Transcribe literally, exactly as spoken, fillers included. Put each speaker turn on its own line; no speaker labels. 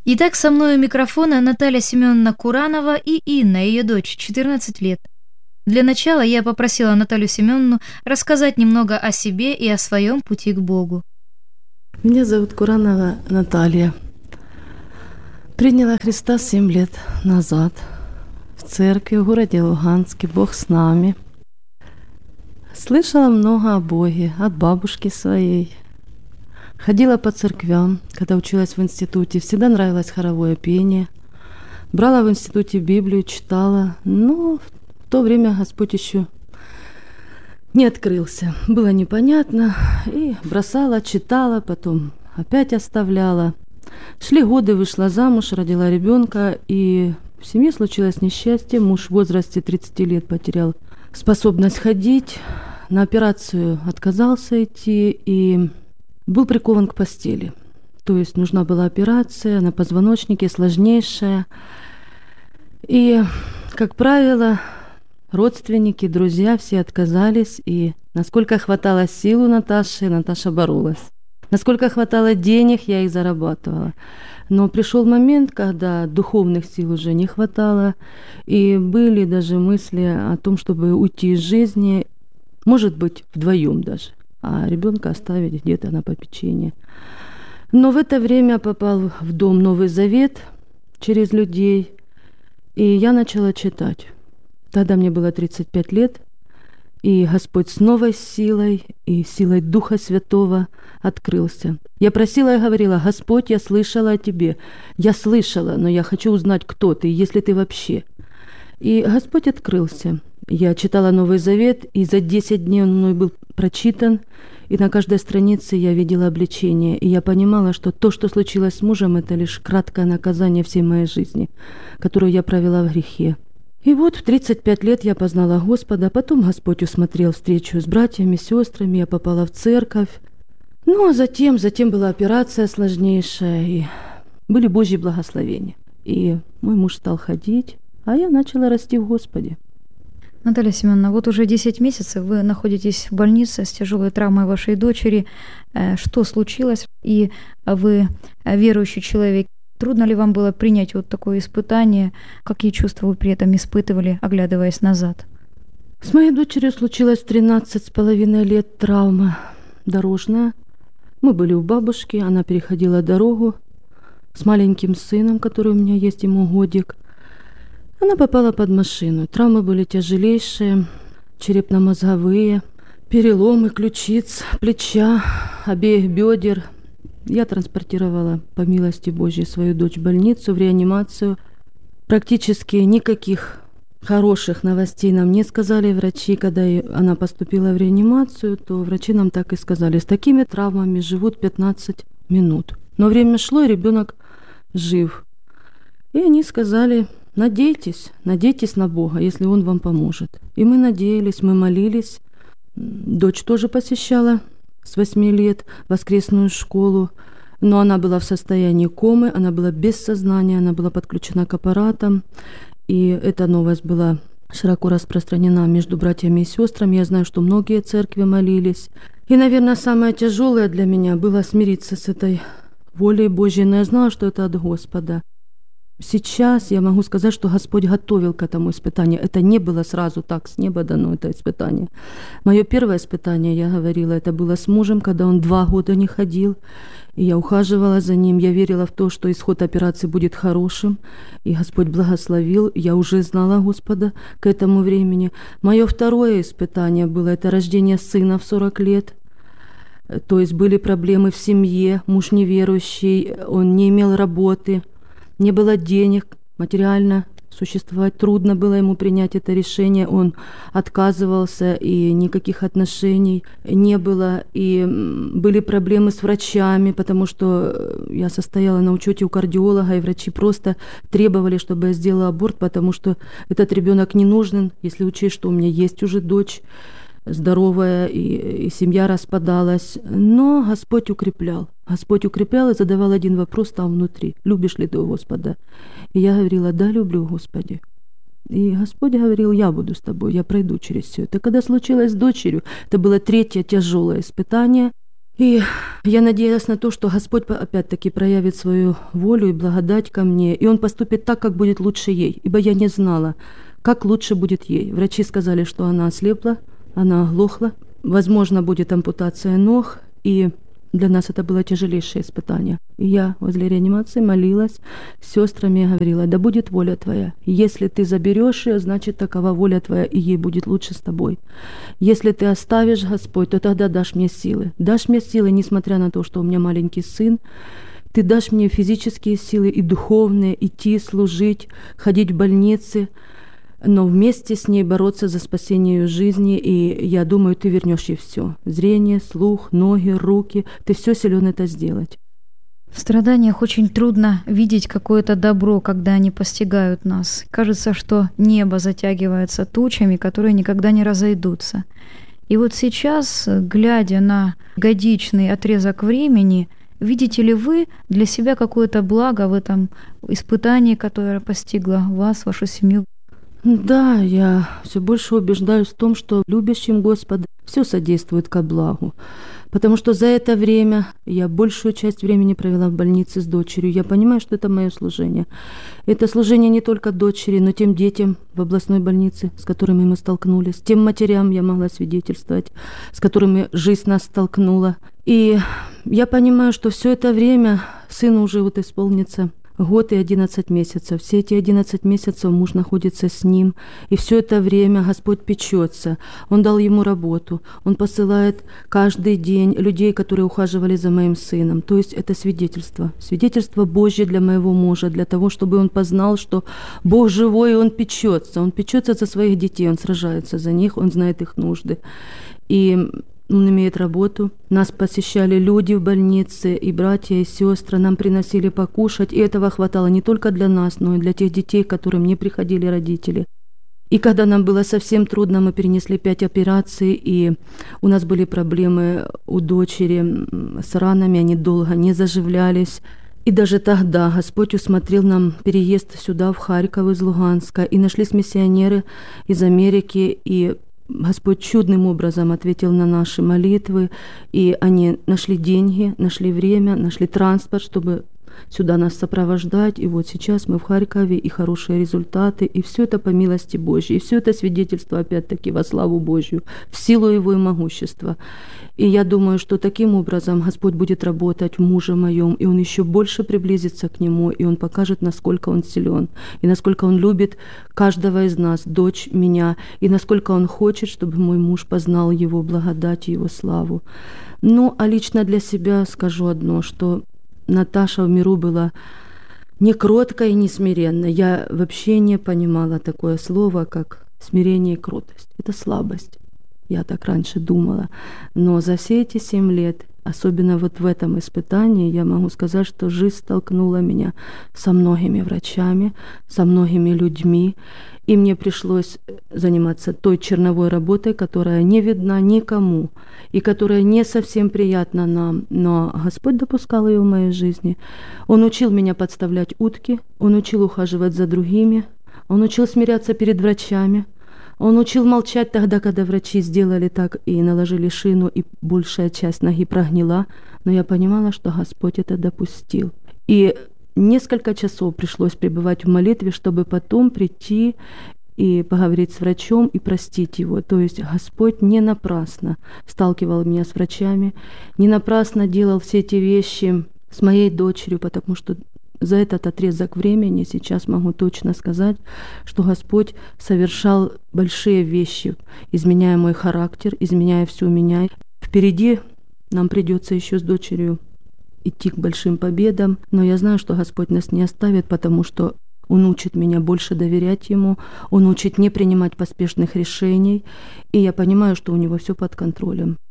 Итак, со мной у микрофона Наталья Семеновна Куранова и Инна, ее дочь, четырнадцать лет. Для начала я попросила Наталью Семеновну рассказать немного о себе и о своем пути к Богу.
Меня зовут Куранова Наталья. Приняла Христа семь лет назад в церкви в городе Луганске. Бог с нами. Слышала много о Боге от бабушки своей. Ходила по церквям, когда училась в институте. Всегда нравилось хоровое пение. Брала в институте Библию, читала. Но в то время Господь еще не открылся. Было непонятно. И бросала, читала, потом опять оставляла. Шли годы, вышла замуж, родила ребенка. И в семье случилось несчастье. Муж в возрасте тридцати лет потерял способность ходить. На операцию отказался идти и был прикован к постели. То есть нужна была операция на позвоночнике, сложнейшая. И, как правило, родственники, друзья все отказались. И насколько хватало сил у Наташи, Наташа боролась. Насколько хватало денег, я их зарабатывала. Но пришел момент, когда духовных сил уже не хватало. И были даже мысли о том, чтобы уйти из жизни, может быть, вдвоем даже. А ребенка оставить где-то на попечение. Но в это время попал в дом Новый Завет через людей, и я начала читать. Тогда мне было тридцать пять лет, и Господь с новой силой и силой Духа Святого открылся. Я просила и говорила: Господь, я слышала о Тебе. Я слышала, но я хочу узнать, кто Ты, если Ты вообще. И Господь открылся. Я читала Новый Завет, и за десять дней он мной был прочитан, и на каждой странице я видела обличение. И я понимала, что то, что случилось с мужем, это лишь краткое наказание всей моей жизни, которую я провела в грехе. И вот в тридцать пять лет я познала Господа, потом Господь усмотрел встречу с братьями, сестрами, я попала в церковь. Ну, а затем, затем была операция сложнейшая, и были Божьи благословения. И мой муж стал ходить, а я начала расти в Господе.
Наталья Семеновна, вот уже десять месяцев вы находитесь в больнице с тяжелой травмой вашей дочери. Что случилось? И вы верующий человек. Трудно ли вам было принять вот такое испытание? Какие чувства вы при этом испытывали, оглядываясь назад?
С моей дочерью случилось тринадцать с половиной лет травма дорожная. Мы были у бабушки, она переходила дорогу с маленьким сыном, который у меня есть, ему годик. Она попала под машину. Травмы были тяжелейшие, черепно-мозговые, переломы ключиц, плеча, обеих бедер. Я транспортировала, по милости Божьей, свою дочь в больницу, в реанимацию. Практически никаких хороших новостей нам не сказали врачи. Когда она поступила в реанимацию, то врачи нам так и сказали: с такими травмами живут пятнадцать минут. Но время шло, и ребенок жив. И они сказали: надейтесь, надейтесь на Бога, если Он вам поможет. И мы надеялись, мы молились. Дочь тоже посещала с восьми лет воскресную школу, но она была в состоянии комы, она была без сознания, она была подключена к аппаратам. И эта новость была широко распространена между братьями и сестрами. Я знаю, что многие церкви молились. И, наверное, самое тяжелое для меня было смириться с этой волей Божьей, но я знала, что это от Господа. Сейчас я могу сказать, что Господь готовил к этому испытанию. Это не было сразу так с неба дано, это испытание. Мое первое испытание, я говорила, это было с мужем, когда он два года не ходил. И я ухаживала за ним, я верила в то, что исход операции будет хорошим. И Господь благословил, я уже знала Господа к этому времени. Мое второе испытание было, это рождение сына в сорок лет. То есть были проблемы в семье, муж неверующий, он не имел работы. Не было денег, материально существовать трудно было ему принять это решение. Он отказывался, и никаких отношений не было. И были проблемы с врачами, потому что я состояла на учете у кардиолога, и врачи просто требовали, чтобы я сделала аборт, потому что этот ребенок не нужен, если учесть, что у меня есть уже дочь здоровая, и, и семья распадалась. Но Господь укреплял. Господь укреплял и задавал один вопрос там внутри: любишь ли ты Господа? И я говорила: да, люблю, Господи. И Господь говорил: я буду с тобой, я пройду через все это. Когда случилось с дочерью, это было третье тяжелое испытание. И я надеялась на то, что Господь опять-таки проявит свою волю и благодать ко мне, и Он поступит так, как будет лучше ей, ибо я не знала, как лучше будет ей. Врачи сказали, что она ослепла, она оглохла, возможно, будет ампутация ног, и для нас это было тяжелейшее испытание. И я возле реанимации молилась с сестрами и говорила: да будет воля Твоя. Если Ты заберешь ее, значит, такова воля Твоя, и ей будет лучше с Тобой. Если Ты оставишь, Господь, то тогда дашь мне силы. Дашь мне силы, несмотря на то, что у меня маленький сын. Ты дашь мне физические силы и духовные, идти, служить, ходить в больницы, но вместе с ней бороться за спасение ее жизни, и я думаю, Ты вернешь ей все. Зрение, слух, ноги, руки. Ты все силен это сделать.
В страданиях очень трудно видеть какое-то добро, когда они постигают нас. Кажется, что небо затягивается тучами, которые никогда не разойдутся. И вот сейчас, глядя на годичный отрезок времени, видите ли вы для себя какое-то благо в этом испытании, которое постигло вас, вашу семью?
Да, я все больше убеждаюсь в том, что любящим Господа все содействует ко благу. Потому что за это время я большую часть времени провела в больнице с дочерью. Я понимаю, что это мое служение. Это служение не только дочери, но тем детям в областной больнице, с которыми мы столкнулись, тем матерям я могла свидетельствовать, с которыми жизнь нас столкнула. И я понимаю, что все это время сыну уже вот исполнится год и одиннадцать месяцев. Все эти одиннадцать месяцев муж находится с ним. И все это время Господь печется. Он дал ему работу. Он посылает каждый день людей, которые ухаживали за моим сыном. То есть это свидетельство. Свидетельство Божье для моего мужа, для того, чтобы он познал, что Бог живой, и Он печется. Он печется за своих детей, Он сражается за них, Он знает их нужды. И Он имеет работу. Нас посещали люди в больнице, и братья, и сестры. Нам приносили покушать. И этого хватало не только для нас, но и для тех детей, к которым не приходили родители. И когда нам было совсем трудно, мы перенесли пять операций, и у нас были проблемы у дочери с ранами, они долго не заживлялись. И даже тогда Господь усмотрел нам переезд сюда, в Харьков из Луганска, и нашлись миссионеры из Америки, и Господь чудным образом ответил на наши молитвы, и они нашли деньги, нашли время, нашли транспорт, чтобы сюда нас сопровождать. И вот сейчас мы в Харькове, и хорошие результаты, и все это по милости Божьей, и все это свидетельство опять-таки во славу Божью, в силу Его и могущества. И я думаю, что таким образом Господь будет работать в муже моем, и Он еще больше приблизится к Нему, и Он покажет, насколько Он силен, и насколько Он любит каждого из нас, дочь, меня, и насколько Он хочет, чтобы мой муж познал Его благодать и Его славу. Ну, а лично для себя скажу одно, что Наташа в миру была не кроткая и не смиренная. Я вообще не понимала такое слово, как смирение и кротость. Это слабость. Я так раньше думала. Но за все эти семь лет, особенно вот в этом испытании, я могу сказать, что жизнь столкнула меня со многими врачами, со многими людьми. И мне пришлось заниматься той черновой работой, которая не видна никому, и которая не совсем приятна нам. Но Господь допускал ее в моей жизни. Он учил меня подставлять утки, Он учил ухаживать за другими, Он учил смиряться перед врачами, Он учил молчать тогда, когда врачи сделали так и наложили шину, и большая часть ноги прогнила. Но я понимала, что Господь это допустил. И несколько часов пришлось пребывать в молитве, чтобы потом прийти и поговорить с врачом и простить его. То есть Господь не напрасно сталкивал меня с врачами, не напрасно делал все эти вещи с моей дочерью, потому что за этот отрезок времени сейчас могу точно сказать, что Господь совершал большие вещи, изменяя мой характер, изменяя всю меня. Впереди нам придется еще с дочерью идти к большим победам, но я знаю, что Господь нас не оставит, потому что Он учит меня больше доверять Ему, Он учит не принимать поспешных решений, и я понимаю, что у Него все под контролем.